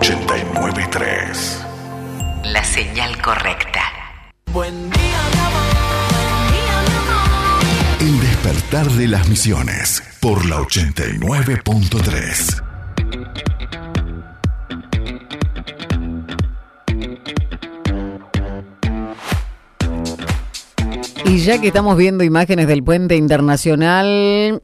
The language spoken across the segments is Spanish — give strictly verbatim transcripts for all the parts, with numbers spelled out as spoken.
ochenta y nueve punto tres. La señal correcta. Buen día, mi amor. Buen día, mi amor. El despertar de las Misiones por la ochenta y nueve punto tres. Y ya que estamos viendo imágenes del puente internacional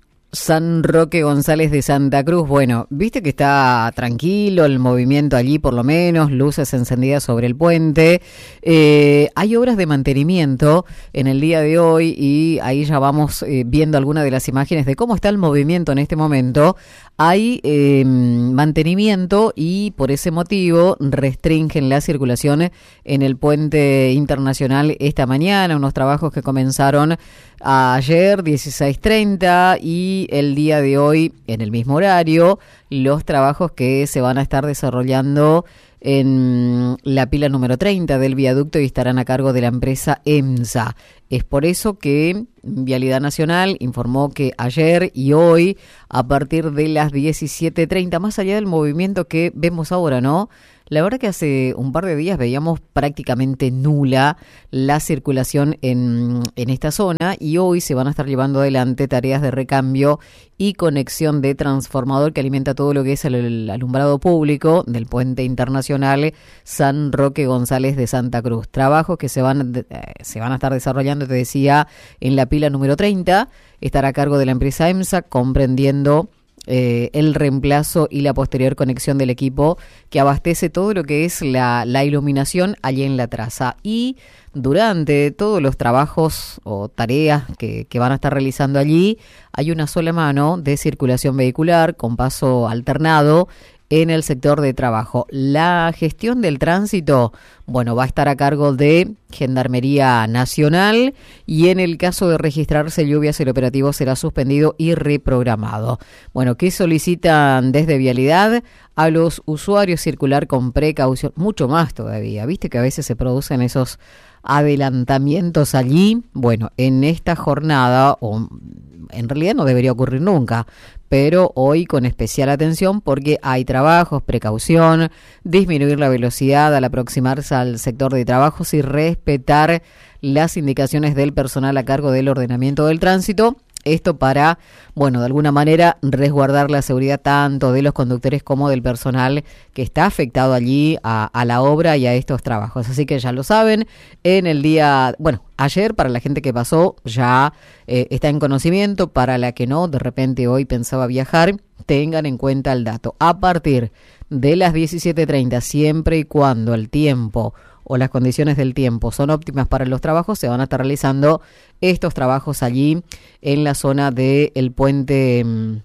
San Roque González de Santa Cruz, bueno, viste que está tranquilo el movimiento allí, por lo menos, luces encendidas sobre el puente. Eh, hay obras de mantenimiento en el día de hoy y ahí ya vamos eh, viendo algunas de las imágenes de cómo está el movimiento en este momento. Hay eh, mantenimiento y por ese motivo restringen la circulación en el puente internacional esta mañana, unos trabajos que comenzaron ayer dieciséis treinta y el día de hoy en el mismo horario, los trabajos que se van a estar desarrollando en la pila número treinta del viaducto y estarán a cargo de la empresa EMSA. Es por eso que Vialidad Nacional informó que ayer y hoy, a partir de las diecisiete treinta, más allá del movimiento que vemos ahora, ¿no? La verdad que hace un par de días veíamos prácticamente nula la circulación en, en esta zona y hoy se van a estar llevando adelante tareas de recambio y conexión de transformador que alimenta todo lo que es el, el alumbrado público del puente internacional San Roque González de Santa Cruz. Trabajos que se van, eh, se van a estar desarrollando, te decía, en la pila número treinta, estará a cargo de la empresa EMSA, comprendiendo Eh, el reemplazo y la posterior conexión del equipo que abastece todo lo que es la, la iluminación allí en la traza. Y durante todos los trabajos o tareas que, que van a estar realizando allí, hay una sola mano de circulación vehicular con paso alternado en el sector de trabajo. La gestión del tránsito, bueno, va a estar a cargo de Gendarmería Nacional y en el caso de registrarse lluvias el operativo será suspendido y reprogramado. Bueno, ¿qué solicitan desde Vialidad? A los usuarios circular con precaución, mucho más todavía. Viste que a veces se producen esos adelantamientos allí. Bueno, en esta jornada, o en realidad no debería ocurrir nunca, pero hoy con especial atención porque hay trabajos, precaución, disminuir la velocidad al aproximarse al sector de trabajos y respetar las indicaciones del personal a cargo del ordenamiento del tránsito. Esto para, bueno, de alguna manera resguardar la seguridad tanto de los conductores como del personal que está afectado allí a, a la obra y a estos trabajos. Así que ya lo saben, en el día, bueno, ayer para la gente que pasó ya eh, está en conocimiento, para la que no, de repente hoy pensaba viajar, tengan en cuenta el dato. A partir de las diecisiete treinta, siempre y cuando el tiempo o las condiciones del tiempo son óptimas para los trabajos, se van a estar realizando estos trabajos allí en la zona del puente,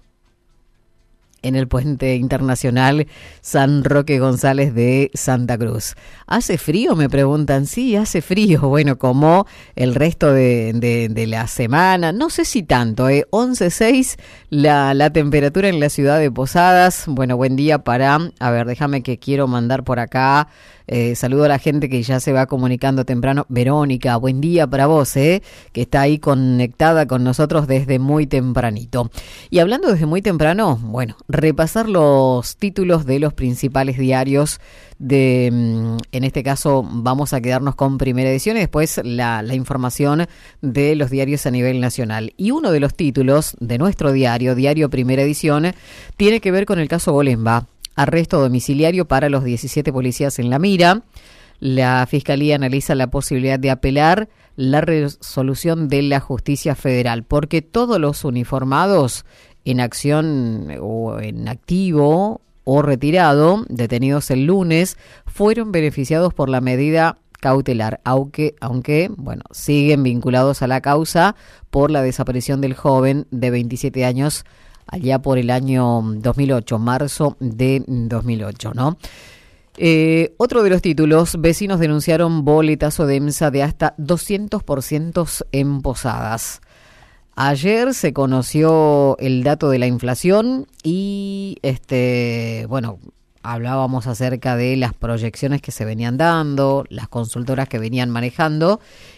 en el puente internacional San Roque González de Santa Cruz. ¿Hace frío? Me preguntan. Sí, hace frío. Bueno, como el resto de, de, de la semana. No sé si tanto, ¿eh? once seis la, la temperatura en la ciudad de Posadas. Bueno, buen día para... A ver, déjame que quiero mandar por acá... Eh, saludo a la gente que ya se va comunicando temprano. Verónica, buen día para vos, eh, que está ahí conectada con nosotros desde muy tempranito. Y hablando desde muy temprano, bueno, repasar los títulos de los principales diarios de, en este caso vamos a quedarnos con Primera Edición y después la, la información de los diarios a nivel nacional. Y uno de los títulos de nuestro diario, Diario Primera Edición, tiene que ver con el caso Golemba. Arresto domiciliario para los diecisiete policías en La Mira. La Fiscalía analiza la posibilidad de apelar la resolución de la Justicia Federal, porque todos los uniformados en acción o en activo o retirado, detenidos el lunes, fueron beneficiados por la medida cautelar, aunque, aunque bueno, siguen vinculados a la causa por la desaparición del joven de veintisiete años allá por el año dos mil ocho, marzo de dos mil ocho, ¿no? Eh, otro de los títulos, vecinos denunciaron boletazo de EMSA de hasta doscientos por ciento en Posadas. Ayer se conoció el dato de la inflación y, este, bueno, hablábamos acerca de las proyecciones que se venían dando, las consultoras que venían manejando,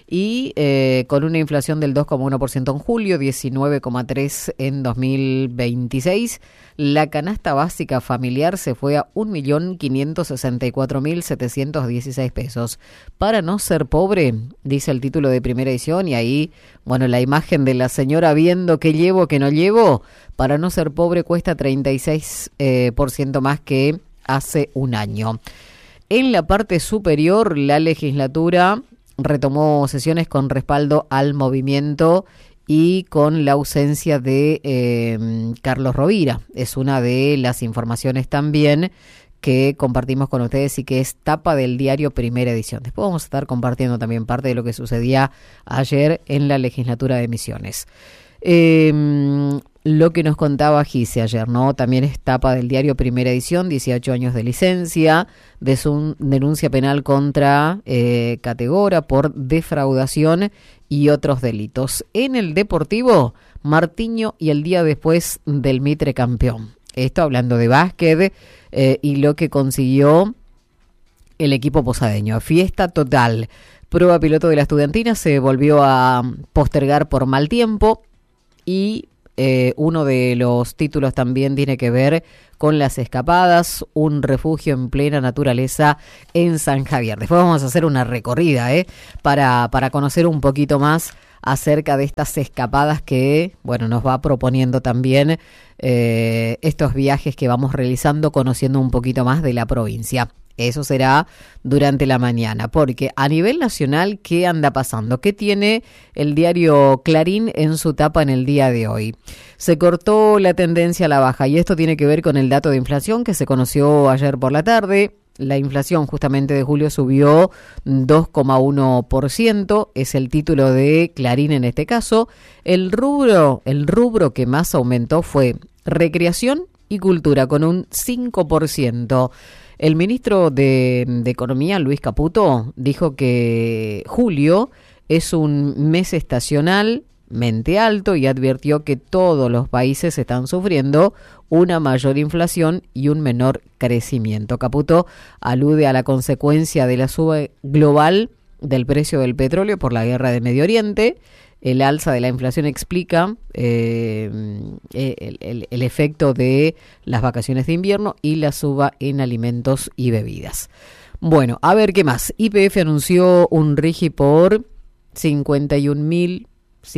y eh, con una inflación del dos coma uno por ciento en julio, diecinueve coma tres por ciento en dos mil veintiséis. La canasta básica familiar se fue a un millón quinientos sesenta y cuatro mil setecientos dieciséis pesos. Para no ser pobre, dice el título de Primera Edición, y ahí, bueno, la imagen de la señora viendo qué llevo, qué no llevo. Para no ser pobre cuesta treinta y seis por ciento más que hace un año. En la parte superior, la legislatura retomó sesiones con respaldo al movimiento y con la ausencia de eh, Carlos Rovira. Es una de las informaciones también que compartimos con ustedes y que es tapa del diario Primera Edición. Después vamos a estar compartiendo también parte de lo que sucedía ayer en la legislatura de Misiones. Eh, lo que nos contaba Gise ayer, ¿no? También es tapa del diario Primera Edición, dieciocho años de licencia, de su denuncia penal contra eh, Categora por defraudación y otros delitos. En el Deportivo, Martiño y el día después del Mitre campeón. Esto hablando de básquet eh, y lo que consiguió el equipo posadeño. Fiesta total. Prueba piloto de la estudiantina se volvió a postergar por mal tiempo y eh, uno de los títulos también tiene que ver con las escapadas, un refugio en plena naturaleza en San Javier. Después vamos a hacer una recorrida eh, para, para conocer un poquito más acerca de estas escapadas que, bueno, nos va proponiendo también eh, estos viajes que vamos realizando, conociendo un poquito más de la provincia. Eso será durante la mañana, porque a nivel nacional, ¿qué anda pasando? ¿Qué tiene el diario Clarín en su tapa en el día de hoy? Se cortó la tendencia a la baja y esto tiene que ver con el dato de inflación que se conoció ayer por la tarde. La inflación justamente de julio subió dos coma uno por ciento, es el título de Clarín en este caso. El rubro, el rubro que más aumentó fue recreación y cultura con un cinco por ciento. El ministro de, de Economía, Luis Caputo, dijo que julio es un mes estacionalmente alto y advirtió que todos los países están sufriendo una mayor inflación y un menor crecimiento. Caputo alude a la consecuencia de la suba global del precio del petróleo por la guerra de Medio Oriente. El alza de la inflación explica eh, el, el, el efecto de las vacaciones de invierno y la suba en alimentos y bebidas. Bueno, a ver qué más. Y P F anunció un RIGI por cincuenta y un mil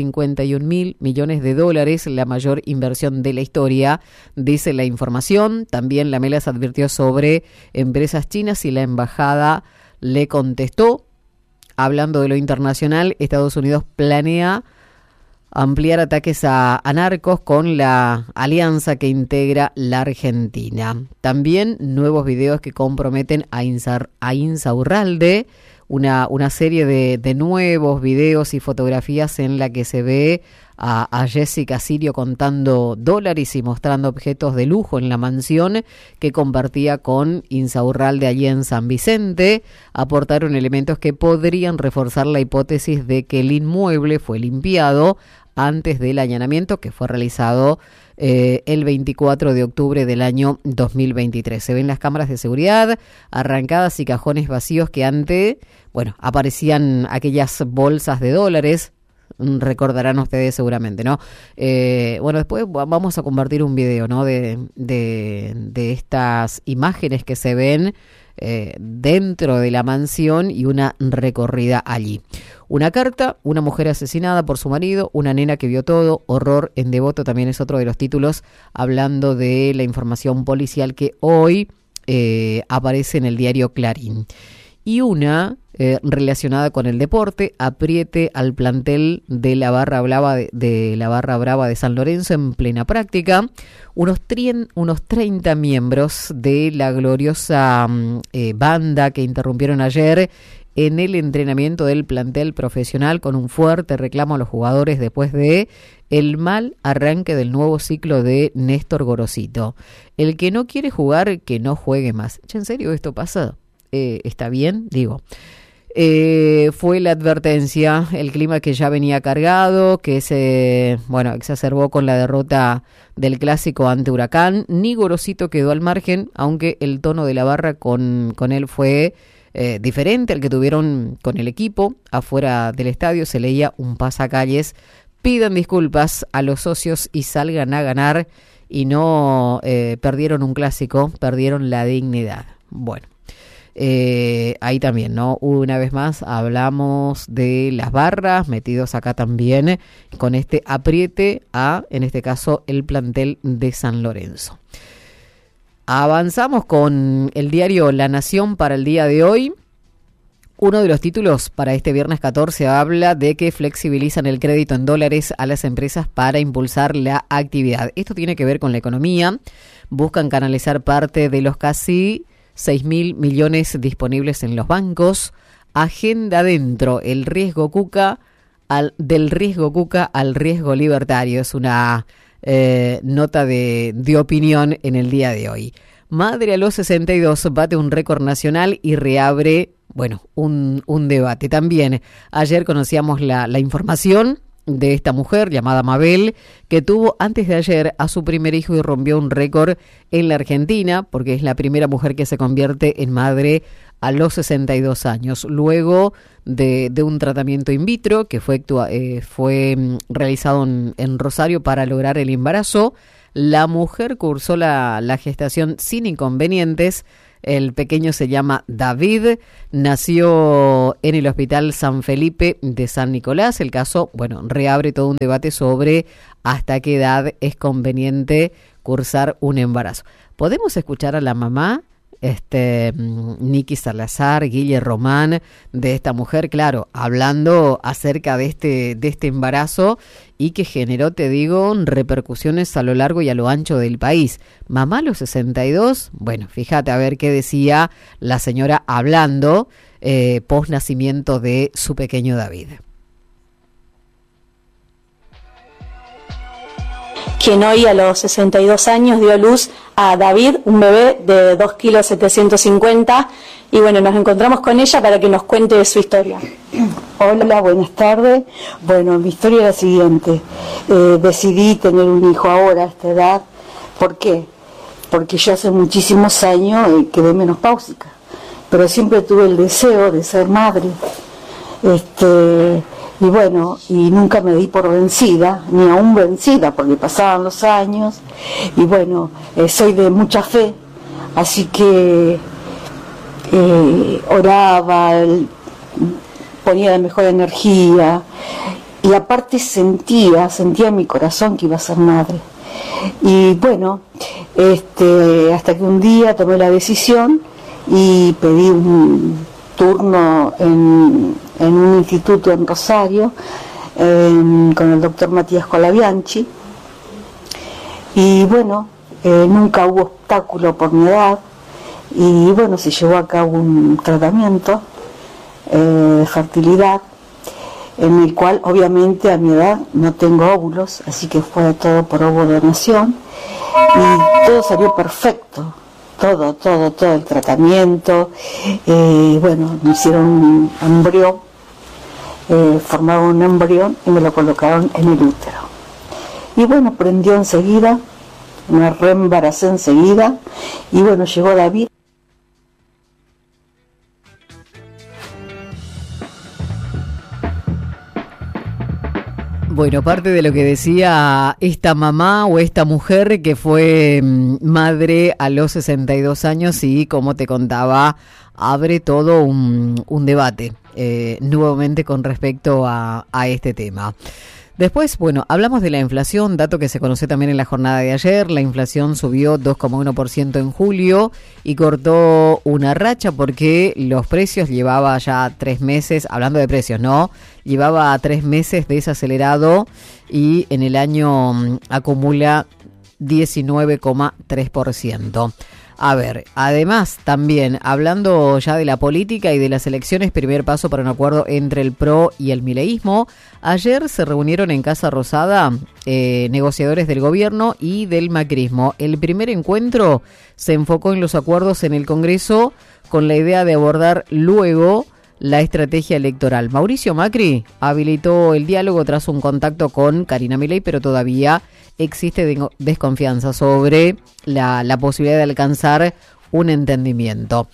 millones de dólares, la mayor inversión de la historia, dice la información. También la Melas advirtió sobre empresas chinas y la embajada le contestó. Hablando de lo internacional, Estados Unidos planea ampliar ataques a, a narcos con la alianza que integra la Argentina. También nuevos videos que comprometen a, Insar, a Insaurralde, una, una serie de, de nuevos videos y fotografías en la que se ve a, a Jessica Sirio contando dólares y mostrando objetos de lujo en la mansión que compartía con Insaurralde allí en San Vicente. Aportaron elementos que podrían reforzar la hipótesis de que el inmueble fue limpiado antes del allanamiento que fue realizado eh, el veinticuatro de octubre del año dos mil veintitrés. Se ven las cámaras de seguridad arrancadas y cajones vacíos que antes, bueno, aparecían aquellas bolsas de dólares. Recordarán ustedes seguramente, ¿no? Eh, bueno, después vamos a compartir un video, ¿no? De, de, de estas imágenes que se ven eh, dentro de la mansión y una recorrida allí. Una carta, una mujer asesinada por su marido, una nena que vio todo, horror en Devoto, también es otro de los títulos, hablando de la información policial que hoy eh, aparece en el diario Clarín. Y una eh, relacionada con el deporte, apriete al plantel de la Barra Brava de, de la Barra Brava de San Lorenzo en plena práctica. Unos, trien, unos treinta miembros de la gloriosa eh, banda que interrumpieron ayer en el entrenamiento del plantel profesional con un fuerte reclamo a los jugadores después de el mal arranque del nuevo ciclo de Néstor Gorosito. El que no quiere jugar, que no juegue más. ¿En serio esto pasa? Eh, ¿Está bien? Digo. Eh, fue la advertencia, el clima que ya venía cargado, que se, bueno, exacerbó con la derrota del clásico ante Huracán. Ni Gorosito quedó al margen, aunque el tono de la barra con, con él fue eh, diferente al que tuvieron con el equipo. Afuera del estadio se leía un pasacalles: pidan disculpas a los socios y salgan a ganar. Y no eh, perdieron un clásico, perdieron la dignidad. Bueno, eh, ahí también, ¿no? Una vez más hablamos de las barras, metidos acá también con este apriete a, en este caso, el plantel de San Lorenzo. Avanzamos con el diario La Nación para el día de hoy. Uno de los títulos para este viernes catorce habla de que flexibilizan el crédito en dólares a las empresas para impulsar la actividad. Esto tiene que ver con la economía. Buscan canalizar parte de los casi seis mil millones disponibles en los bancos. Agenda dentro, el riesgo Cuca al, del riesgo Cuca al riesgo libertario. Es una eh, nota de, de opinión en el día de hoy. Madre a los sesenta y dos bate un récord nacional y reabre, bueno, un, un debate. También ayer conocíamos la, la información de esta mujer llamada Mabel, que tuvo antes de ayer a su primer hijo y rompió un récord en la Argentina, porque es la primera mujer que se convierte en madre a los sesenta y dos años, luego de, de un tratamiento in vitro que fue, eh, fue realizado en, en Rosario para lograr el embarazo. La mujer cursó la, la gestación sin inconvenientes. El pequeño se llama David, nació en el Hospital San Felipe de San Nicolás. El caso, bueno, reabre todo un debate sobre hasta qué edad es conveniente cursar un embarazo. ¿Podemos escuchar a la mamá? Este, Niki Salazar, Guille Román, de esta mujer, claro, hablando acerca de este, de este embarazo y que generó, te digo, repercusiones a lo largo y a lo ancho del país. Mamá a los sesenta y dos, bueno, fíjate a ver qué decía la señora hablando eh, post nacimiento de su pequeño David. Quien hoy a los sesenta y dos años dio a luz a David, un bebé de dos kilos setecientos cincuenta, y bueno, nos encontramos con ella para que nos cuente su historia. Hola, buenas tardes. Bueno, mi historia es la siguiente. Eh, decidí tener un hijo ahora a esta edad. ¿Por qué? Porque yo hace muchísimos años eh, quedé menopáusica, pero siempre tuve el deseo de ser madre. Este... Y bueno, y nunca me di por vencida, ni aún vencida, porque pasaban los años. Y bueno, eh, soy de mucha fe, así que eh, oraba, ponía la mejor energía. Y aparte sentía, sentía en mi corazón que iba a ser madre. Y bueno, este, hasta que un día tomé la decisión y pedí un turno en, en un instituto en Rosario en, con el doctor Matías Colabianchi, y bueno, eh, nunca hubo obstáculo por mi edad, y bueno, se llevó a cabo un tratamiento eh, de fertilidad, en el cual obviamente a mi edad no tengo óvulos, así que fue todo por ovodonación, y todo salió perfecto. Todo, todo, todo el tratamiento, eh, bueno, me hicieron un embrión, eh, formaron un embrión y me lo colocaron en el útero. Y bueno, prendió enseguida, me reembaracé enseguida, y bueno, llegó David. Bueno, parte de lo que decía esta mamá o esta mujer que fue madre a los sesenta y dos años y, como te contaba, abre todo un, un debate eh, nuevamente con respecto a, a este tema. Después, bueno, hablamos de la inflación, dato que se conoció también en la jornada de ayer. La inflación subió dos coma uno por ciento en julio y cortó una racha porque los precios llevaba ya tres meses, hablando de precios, ¿no? Llevaba tres meses desacelerado y en el año um, acumula diecinueve coma tres por ciento. A ver, además también, hablando ya de la política y de las elecciones, primer paso para un acuerdo entre el P R O y el mileísmo. Ayer se reunieron en Casa Rosada eh, negociadores del gobierno y del macrismo. El primer encuentro se enfocó en los acuerdos en el Congreso con la idea de abordar luego la estrategia electoral. Mauricio Macri habilitó el diálogo tras un contacto con Karina Milei, pero todavía existe de- desconfianza sobre la, la posibilidad de alcanzar un entendimiento.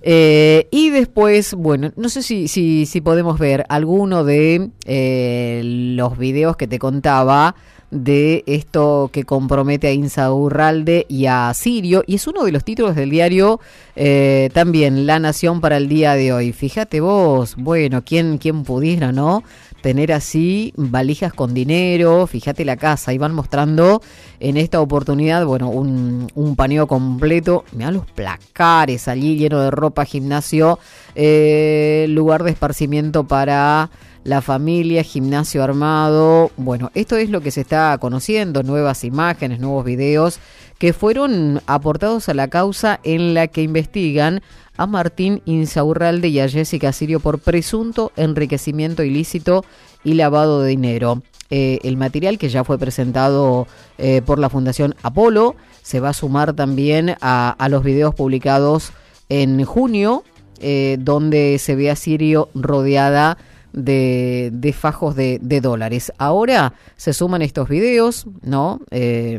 Eh, y después, bueno, no sé si, si, si podemos ver alguno de eh, los videos que te contaba de esto que compromete a Insaurralde y a Sirio, y es uno de los títulos del diario eh, también La Nación para el día de hoy. Fíjate vos, bueno, quién, quién pudiera, ¿no?, tener así valijas con dinero. Fíjate la casa, y van mostrando en esta oportunidad, bueno, un, un paneo completo. Mirá los placares allí lleno de ropa, gimnasio, eh, lugar de esparcimiento para la familia, gimnasio armado. Bueno, esto es lo que se está conociendo, nuevas imágenes, nuevos videos que fueron aportados a la causa en la que investigan a Martín Insaurralde y a Jessica Sirio por presunto enriquecimiento ilícito y lavado de dinero. Eh, el material, que ya fue presentado eh, por la Fundación Apolo, se va a sumar también a, a los videos publicados en junio, eh, donde se ve a Sirio rodeada de, de fajos de, de dólares. Ahora se suman estos videos, ¿no?, Eh,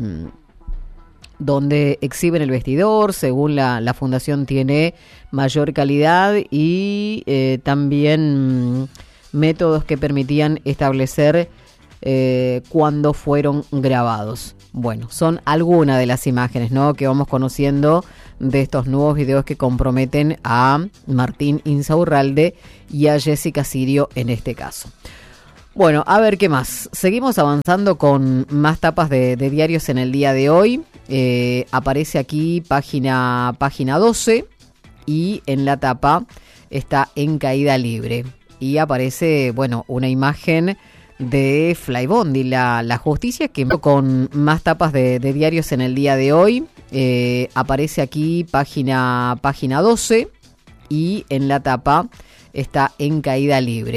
donde exhiben el vestidor. Según la, la fundación, tiene mayor calidad y eh, también métodos que permitían establecer eh, cuándo fueron grabados. Bueno, son algunas de las imágenes, ¿no?, que vamos conociendo de estos nuevos videos que comprometen a Martín Insaurralde y a Jessica Sirio en este caso. Bueno, a ver qué más. Seguimos avanzando con más tapas de, de diarios en el día de hoy. Eh, aparece aquí página, página doce, y en la tapa está En caída libre. Y aparece, bueno, una imagen de Flybondi, la, la justicia, que con más tapas de, de diarios en el día de hoy. Eh, aparece aquí página, página doce, y en la tapa está En caída libre.